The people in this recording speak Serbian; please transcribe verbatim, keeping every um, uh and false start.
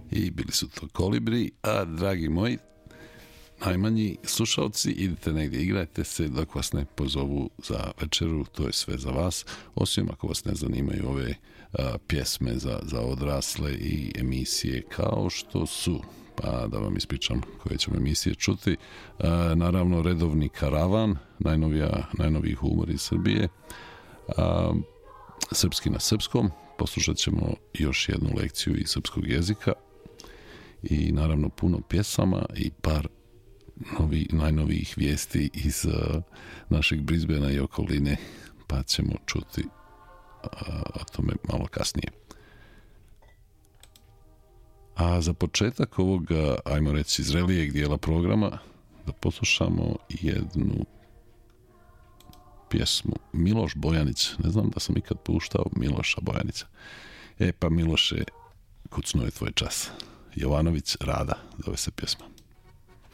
i bili su to Kolibri, a dragi moji najmanji slušalci, idite negdje, igrajte se dok vas ne pozovu za večeru, to je sve za vas, osim ako vas ne zanimaju ove a, pjesme za, za odrasle i emisije kao što su, pa da vam ispričam koje ćemo emisije čuti, a, naravno redovni Karavan, najnovija, najnoviji humor iz Srbije, a, Srpski na srpskom, poslušat ćemo još jednu lekciju iz srpskog jezika i naravno puno pjesama i par novi, najnovijih vijesti iz uh, našeg Brisbanea i okoline, pa ćemo čuti uh, o tome malo kasnije. A za početak ovog, ajmo reći, zrelijeg dijela programa, da poslušamo jednu pjesmu Miloš Bojanić. Ne znam da sam ikad puštao Miloša Bojanića. E pa Miloše, kucno je tvoj čas. Jovanović Rada, zove se pjesma.